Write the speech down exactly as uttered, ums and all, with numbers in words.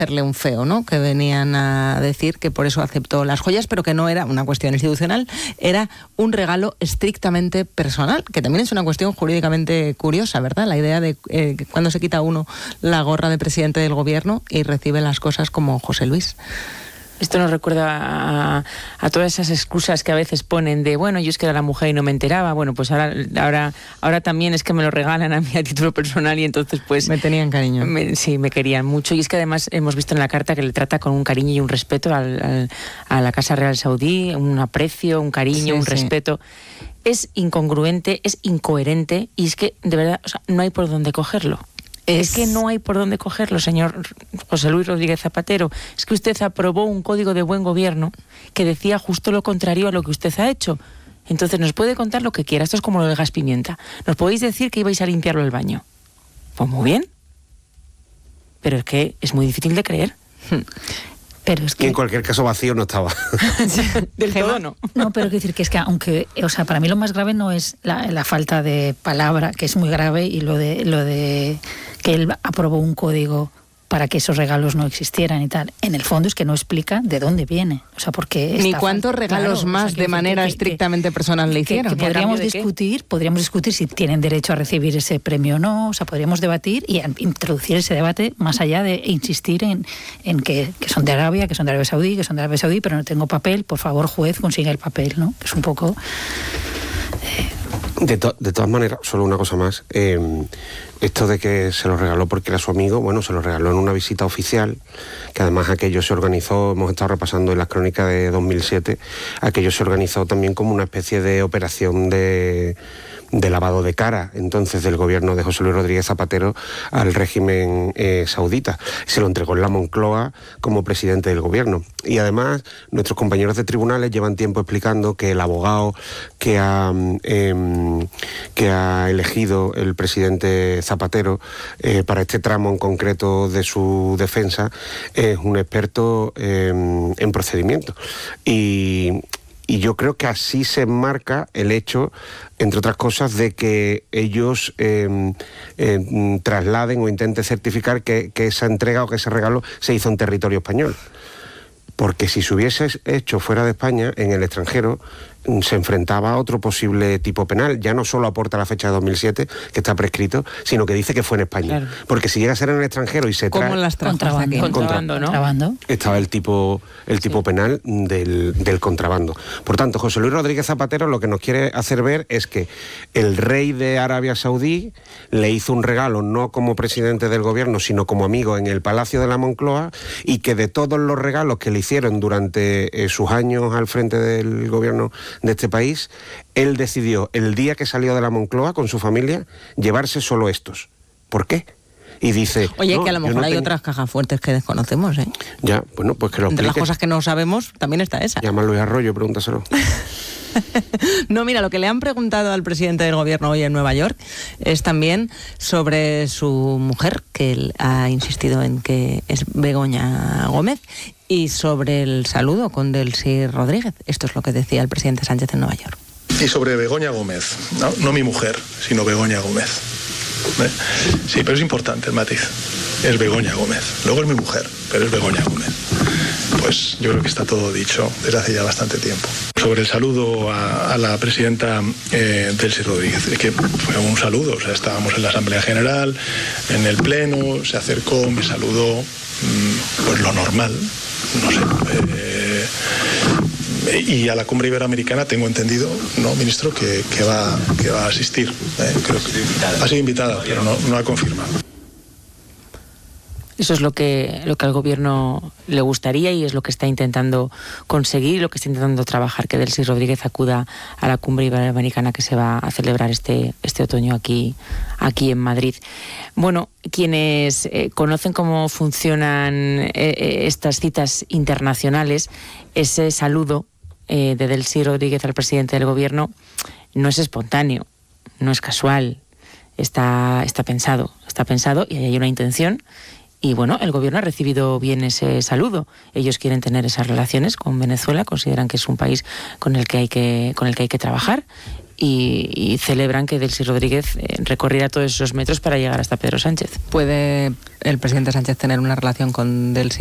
hacerle un feo, ¿no? Que venían a decir que por eso aceptó las joyas, pero que no era una cuestión institucional, era un regalo estrictamente personal, que también es una cuestión jurídicamente curiosa, ¿verdad? La idea de eh, cuando se quita uno la gorra de presidente del gobierno y recibe las cosas como José Luis. Esto nos recuerda a, a todas esas excusas que a veces ponen de, bueno, yo es que era la mujer y no me enteraba. Bueno, pues ahora ahora ahora también es que me lo regalan a mí a título personal y entonces pues... Me tenían cariño. Me, sí, me querían mucho. Y es que además hemos visto en la carta que le trata con un cariño y un respeto al, al, a la Casa Real Saudí, un aprecio, un cariño, sí, un sí. respeto. Es incongruente, es incoherente y es que, de verdad, o sea, no hay por dónde cogerlo. Es... es que no hay por dónde cogerlo, señor José Luis Rodríguez Zapatero. Es que usted aprobó un código de buen gobierno que decía justo lo contrario a lo que usted ha hecho. Entonces nos puede contar lo que quiera. Esto es como lo del gas pimienta. Nos podéis decir que ibais a limpiarlo el baño. Pues muy bien. Pero es que es muy difícil de creer. Pero es que... Y en cualquier caso vacío no estaba. Del todo no. No, pero quiero decir que es que aunque, o sea, para mí lo más grave no es la, la falta de palabra, que es muy grave, y lo de lo de que él aprobó un código para que esos regalos no existieran y tal. En el fondo es que no explica de dónde viene. O sea, porque ni cuántos regalos claro, más o sea, de manera que, estrictamente que, personal le hicieron. Que, que podríamos discutir, podríamos discutir si tienen derecho a recibir ese premio o no. O sea, podríamos debatir y introducir ese debate más allá de insistir en, en que, que son de Arabia, que son de Arabia Saudí, que son de Arabia Saudí, pero no tengo papel. Por favor, juez, consiga el papel, ¿no? Es un poco... Eh... De, to- de todas maneras, solo una cosa más. Eh, esto de que se lo regaló porque era su amigo, bueno, se lo regaló en una visita oficial, que además aquello se organizó, hemos estado repasando en las crónicas de dos mil siete, aquello se organizó también como una especie de operación de... de lavado de cara, entonces, del gobierno de José Luis Rodríguez Zapatero al régimen eh, saudita. Se lo entregó en la Moncloa como presidente del gobierno. Y además, nuestros compañeros de tribunales llevan tiempo explicando que el abogado que ha, eh, que ha elegido el presidente Zapatero eh, para este tramo en concreto de su defensa es un experto eh, en procedimiento. Y... Y yo creo que así se enmarca el hecho, entre otras cosas, de que ellos eh, eh, trasladen o intenten certificar que, que esa entrega o que ese regalo se hizo en territorio español. Porque si se hubiese hecho fuera de España, en el extranjero, se enfrentaba a otro posible tipo penal. Ya no solo aporta la fecha de dos mil siete, que está prescrito, sino que dice que fue en España. Claro. Porque si llega a ser en el extranjero y se trae... ¿Cómo las contrabando, contrabando, contrabando, ¿no? Contrabando. Estaba el tipo, el tipo sí. penal del, del contrabando. Por tanto, José Luis Rodríguez Zapatero lo que nos quiere hacer ver es que el rey de Arabia Saudí le hizo un regalo, no como presidente del gobierno, sino como amigo en el Palacio de la Moncloa, y que de todos los regalos que le hicieron durante eh, sus años al frente del gobierno de este país, él decidió, el día que salió de la Moncloa con su familia, llevarse solo estos. ¿Por qué? Y dice... Oye, no, que a lo mejor no hay tengo... otras cajas fuertes que desconocemos, ¿eh? Ya, bueno, pues que lo Entre explique. las cosas que no sabemos, también está esa. Llama a Luis Arroyo, pregúntaselo. No, mira, lo que le han preguntado al presidente del gobierno hoy en Nueva York es también sobre su mujer, que él ha insistido en que es Begoña Gómez, y sobre el saludo con Delcy Rodríguez. Esto es lo que decía el presidente Sánchez en Nueva York. Y sobre Begoña Gómez, no, no mi mujer, sino Begoña Gómez. ¿Eh? Sí, pero es importante el matiz. Es Begoña Gómez. Luego es mi mujer, pero es Begoña Gómez. Pues yo creo que está todo dicho desde hace ya bastante tiempo. Sobre el saludo a, a la presidenta eh, Delcy Rodríguez, es que fue un saludo, o sea, estábamos en la Asamblea General, en el Pleno, se acercó, me saludó, mmm, pues lo normal, no sé. Eh, y a la cumbre iberoamericana tengo entendido, no, ministro, que, que, va, que va a asistir. Eh, creo que ha sido invitada, pero no, no ha confirmado. Eso es lo que, lo que al gobierno le gustaría y es lo que está intentando conseguir, lo que está intentando trabajar, que Delcy Rodríguez acuda a la cumbre iberoamericana que se va a celebrar este, este otoño aquí, aquí en Madrid. Bueno, quienes eh, conocen cómo funcionan eh, estas citas internacionales, ese saludo eh, de Delcy Rodríguez al presidente del gobierno no es espontáneo, no es casual, está, está pensado, está pensado y hay una intención. Y bueno, el gobierno ha recibido bien ese saludo. Ellos quieren tener esas relaciones con Venezuela, consideran que es un país con el que hay que, con el que hay que trabajar y, y celebran que Delcy Rodríguez eh, recorriera todos esos metros para llegar hasta Pedro Sánchez. ¿Puede el presidente Sánchez tener una relación con Delcy